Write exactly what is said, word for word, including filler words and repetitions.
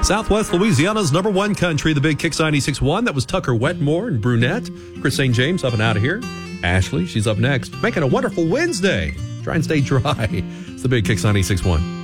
Southwest Louisiana's number one country, the Big Kicks ninety-six point one. That was Tucker Wetmore and Brunette. Chris Saint James up and out of here. Ashley, she's up next. Making a wonderful Wednesday. Try and stay dry. It's the Big Kicks ninety-six point one.